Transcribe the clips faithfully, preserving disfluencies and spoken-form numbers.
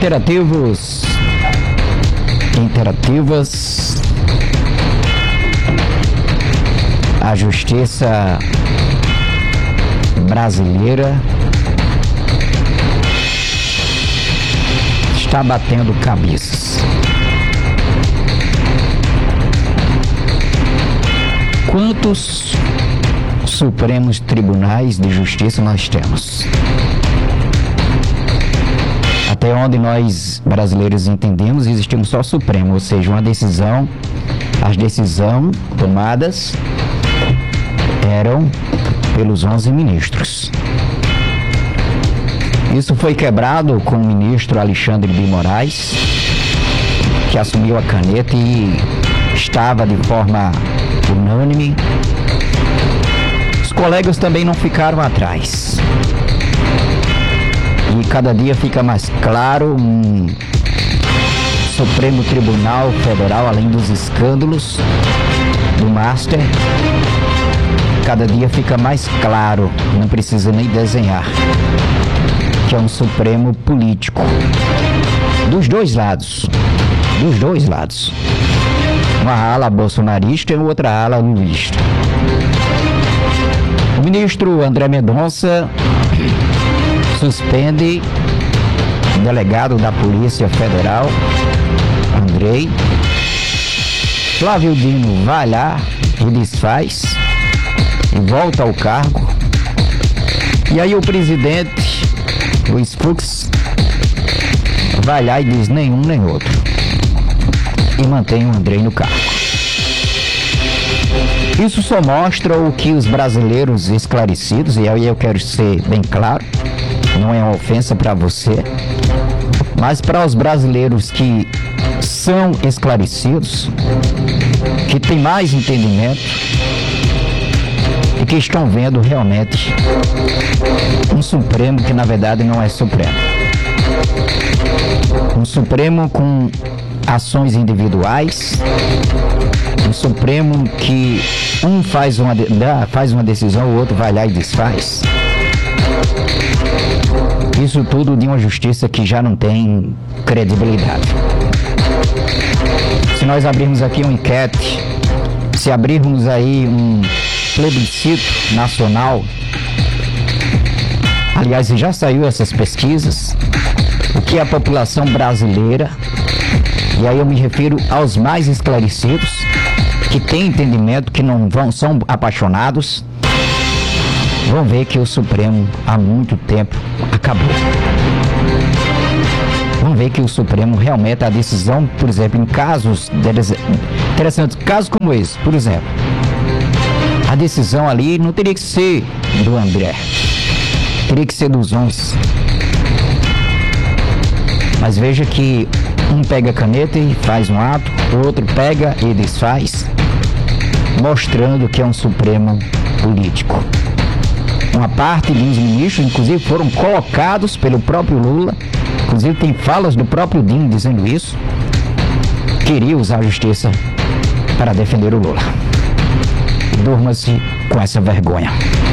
Interativos, interativas, a justiça brasileira está batendo cabeças. Quantos Supremos Tribunais de Justiça nós temos? Até onde nós brasileiros entendemos, existe um só Supremo, ou seja, uma decisão, as decisões tomadas eram pelos onze ministros. Isso foi quebrado com o ministro Alexandre de Moraes, que assumiu a caneta e estava de forma unânime. Os colegas também não ficaram atrás. E cada dia fica mais claro, um Supremo Tribunal Federal, além dos escândalos do Master, cada dia fica mais claro, não precisa nem desenhar, que é um Supremo político. Dos dois lados. Dos dois lados. Uma ala bolsonarista e outra ala lulista. O ministro André Mendonça suspende o delegado da Polícia Federal, Andrei. Flávio Dino vai lá e desfaz e volta ao cargo. E aí o presidente Luiz Fux vai lá e diz nenhum nem outro e mantém o Andrei no cargo. Isso só mostra o que os brasileiros esclarecidos, e aí eu quero ser bem claro, não é uma ofensa para você, mas para os brasileiros que são esclarecidos, que têm mais entendimento e que estão vendo realmente um Supremo que na verdade não é Supremo. Um Supremo com ações individuais, um Supremo que um faz uma, faz uma decisão, o outro vai lá e desfaz. Isso tudo de uma justiça que já não tem credibilidade. Se nós abrirmos aqui uma enquete, se abrirmos aí um plebiscito nacional, aliás, já saiu essas pesquisas, o que a população brasileira, e aí eu me refiro aos mais esclarecidos, que têm entendimento, que não vão, são apaixonados, vão ver que o Supremo há muito tempo acabou. Vão ver que o Supremo realmente, a decisão, por exemplo, em casos interessantes, casos como esse, por exemplo, a decisão ali não teria que ser do André, teria que ser dos onze. Mas veja que um pega a caneta e faz um ato, o outro pega e desfaz, mostrando que é um Supremo político. Uma parte dos ministros, inclusive, foram colocados pelo próprio Lula, inclusive tem falas do próprio Dino dizendo isso, queria usar a justiça para defender o Lula. Durma-se com essa vergonha.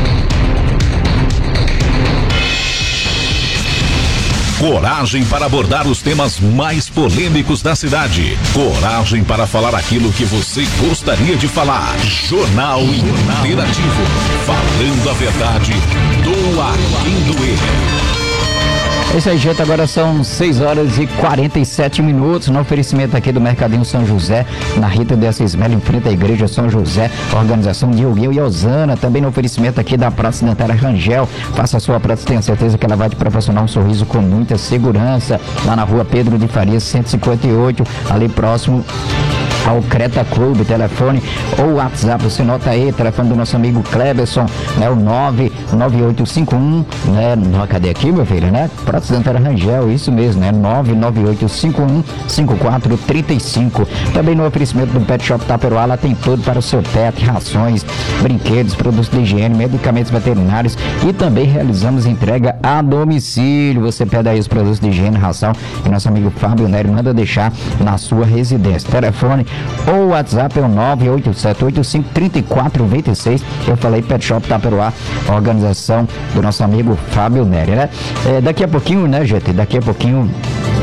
Coragem para abordar os temas mais polêmicos da cidade. Coragem para falar aquilo que você gostaria de falar. Jornal Interativo. Falando a verdade, doa quem doer. É isso aí, gente. Agora são seis horas e quarenta e sete minutos. No oferecimento aqui do Mercadinho São José, na Rita de Assis Melo, em frente à Igreja São José, organização de Dioguinho e Osana. Também no oferecimento aqui da Prótese Dentária Rangel. Faça a sua prótese, tenha certeza que ela vai te proporcionar um sorriso com muita segurança. Lá na rua Pedro de Farias, cento e cinquenta e oito, ali próximo ao Creta Clube. Telefone ou WhatsApp, você nota aí, telefone do nosso amigo Cleberson, né, o nove nove oito cinco um, né, no, cadê aqui, meu filho, né, Prótese Dentária Rangel, isso mesmo, né, nove nove oito cinco um cinco quatro três cinco. Também no oferecimento do Pet Shop Taperoá, lá tem tudo para o seu pet, rações, brinquedos, produtos de higiene, medicamentos veterinários, e também realizamos entrega a domicílio. Você pede aí os produtos de higiene, ração, e nosso amigo Fábio Nery manda deixar na sua residência. Telefone ou WhatsApp é o nove oito sete oito cinco três quatro dois seis. Eu falei Pet Shop Taperoá, organização do nosso amigo Fábio Nery, né? É, daqui a pouquinho, né, gente? Daqui a pouquinho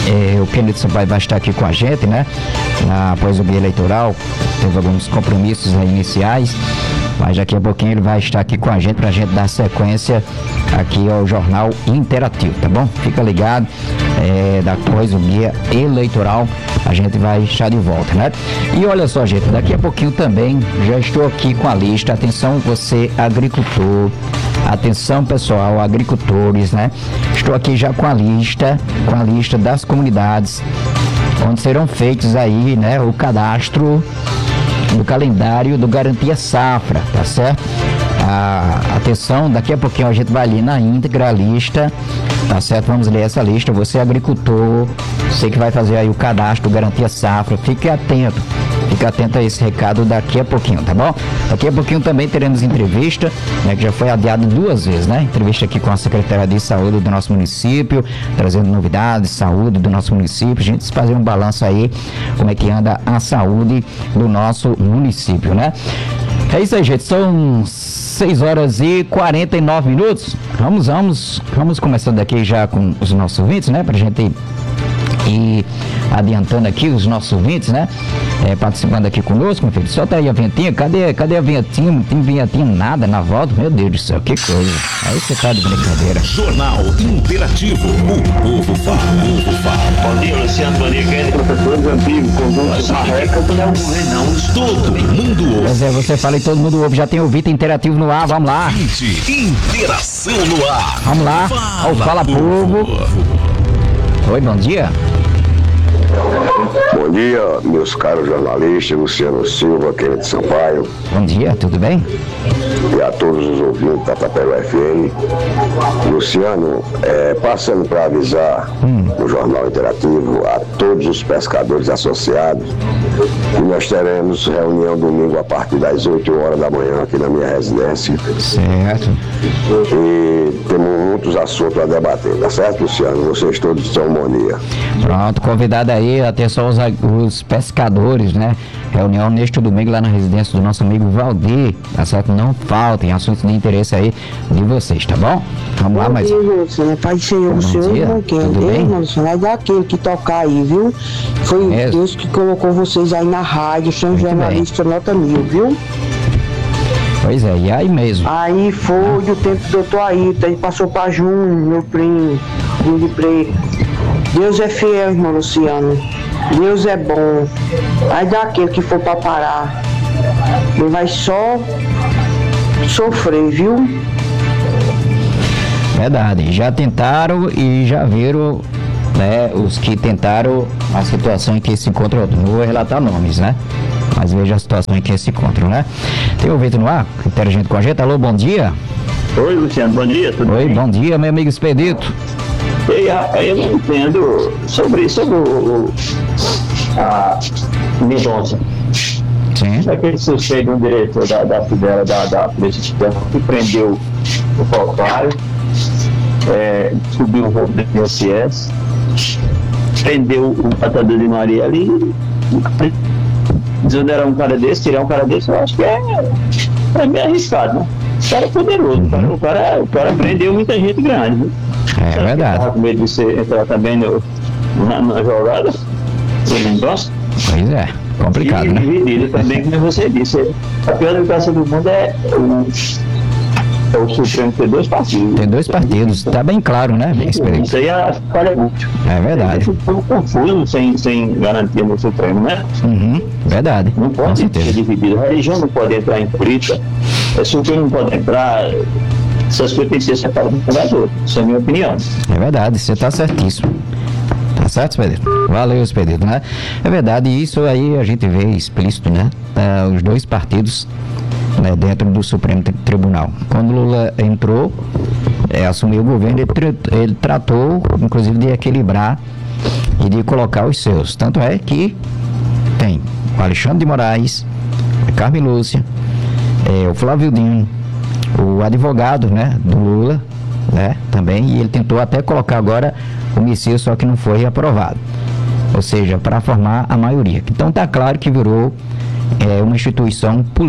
É, o Kennedy Sampaio vai estar aqui com a gente, né? Na, após o guia eleitoral, teve alguns compromissos aí iniciais, mas daqui a pouquinho ele vai estar aqui com a gente pra gente dar sequência aqui ao Jornal Interativo, tá bom? Fica ligado, é, após o guia eleitoral a gente vai estar de volta, né? E olha só, gente, daqui a pouquinho também já estou aqui com a lista. Atenção, você agricultor, atenção pessoal, agricultores, né? Estou aqui já com a lista, com a lista das comunidades onde serão feitos aí, né, o cadastro do calendário do Garantia Safra, tá certo? Ah, atenção, daqui a pouquinho a gente vai ali na íntegra a lista, tá certo? Vamos ler essa lista. Você é agricultor, você que vai fazer aí o cadastro do Garantia Safra, fique atento, fique atento a esse recado daqui a pouquinho, tá bom? Daqui a pouquinho também teremos entrevista, né, que já foi adiado duas vezes, né? Entrevista aqui com a secretária de saúde do nosso município, trazendo novidades, saúde do nosso município, a gente fazer um balanço aí, como é que anda a saúde do nosso município, né? É isso aí, gente, são seis horas e quarenta e nove minutos. Vamos, vamos, vamos começando aqui já com os nossos ouvintes, né? Pra gente ir adiantando aqui os nossos ouvintes, né? É, participando aqui conosco, meu filho. Solta aí a vinhetinha. Cadê, cadê a vinhetinha? Não tem vinhetinha nada na volta. Meu Deus do céu, que coisa. Aí você tá de brincadeira. Jornal Interativo. O povo fala. O povo fala. Bom dia, Luciano. Bom dia, Kennedy. Professores antigos, conjunto marreca, não é um não. Todo mundo ouve. Pois é, você fala e todo mundo ouve. Já tem ouvinte interativo no ar. Vamos lá. Interação no ar. Vamos lá. Fala, Fala povo. Oi, bom dia. Bom dia, meus caros jornalistas, Luciano Silva, Kennedy Sampaio. Bom dia, tudo bem? E a todos os ouvintes da Tapera F M. Luciano, é, passando para avisar hum. no Jornal Interativo a todos os pescadores associados que nós teremos reunião domingo a partir das oito horas da manhã aqui na minha residência. Certo. E temos muitos assuntos a debater, tá certo, Luciano? Vocês todos são harmonia. Pronto, convidado aí, atenção aos os pescadores, né? Reunião neste domingo lá na residência do nosso amigo Valdir, tá certo? Não faltem assuntos de interesse aí de vocês, tá bom? Vamos lá, mais. Bom dia, Luciano. Pai do Senhor, o senhor não quer. Ei, Luciano, é daquele que tocar aí, viu? Foi é. Deus que colocou vocês aí na rádio, são jornalistas nota mil, viu? Pois é, e aí mesmo. Aí foi ah. o tempo do doutor Ayrton, aí passou pra Júnior, meu primo, de Preto. Deus é fiel, irmão Luciano. Deus é bom. Aí daquele que for pra parar, ele vai só sofrer, viu? Verdade. Já tentaram e já viram, né, os que tentaram a situação em que se encontram. Não vou relatar nomes, né? Mas veja a situação em que se encontram, né? Tem ouvido no ar? Interagente com a gente. Alô, bom dia. Oi, Luciano, bom dia. Tudo Oi, bem? Bom dia, meu amigo Expedito. Ei, rapaz, eu não entendo sobre, sobre o, a Mendonça. Sim. Aquele suspeito, um diretor da, da Fidela, da, da Polícia Externa, que prendeu o Calvário, é, subiu o roubo do I S S, prendeu o Matador de Maria ali, desonerar um cara desse, tirar um cara desse, eu acho que é, é meio arriscado, né? O cara é poderoso, uhum. o, cara, o cara prendeu muita gente grande, né? É Será verdade. Estava com medo de você entrar também no, na, na jogada, você não gosta? Pois é, complicado, e, né? Dividido também, como você disse, a pior educação do mundo é o, é o Supremo ter dois partidos. Tem dois partidos, tá bem claro, né? Expedito? Isso aí falha muito. É verdade. Deixa o povo confuso sem, sem garantia no Supremo, né? Uhum, verdade. Não Com pode certeza. ser dividido. A religião não pode entrar em política, o Supremo não pode entrar. Essas coisas têm que ser separadas um das outras. Isso é a minha opinião. É verdade, você tá certíssimo. Tá certo, Expedito? Valeu, Expedito, né? É verdade, isso aí a gente vê explícito, né? Ah, os dois partidos, né, dentro do Supremo Tribunal. Quando Lula entrou, é, assumiu o governo, ele, tra- ele tratou, inclusive, de equilibrar e de colocar os seus. Tanto é que tem o Alexandre de Moraes, a Carmen Lúcia, é, o Flávio Dino, o advogado, né, do Lula, né, também, e ele tentou até colocar agora o Messias, só que não foi aprovado. Ou seja, para formar a maioria. Então tá claro que virou é, uma instituição política.